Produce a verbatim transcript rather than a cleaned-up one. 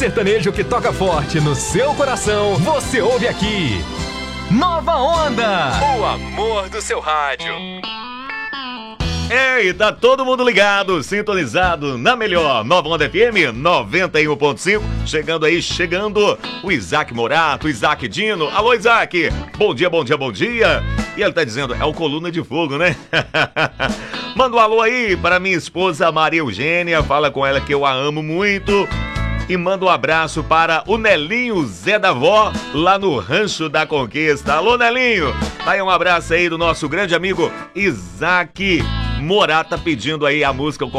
sertanejo que toca forte no seu coração, você ouve aqui. Nova Onda, o amor do seu rádio. Ei, tá todo mundo ligado, sintonizado na melhor Nova Onda F M noventa e um ponto cinco. Chegando aí, chegando o Isaac Morato, Isaac Dino. Alô, Isaac, bom dia, bom dia, bom dia. E ele tá dizendo, é o Coluna de Fogo, né? Manda um alô aí para minha esposa Maria Eugênia, fala com ela que eu a amo muito. E manda um abraço para o Nelinho Zé da Vó, lá no Rancho da Conquista. Alô, Nelinho! Aí um abraço aí do nosso grande amigo Isaac Morata, pedindo aí a música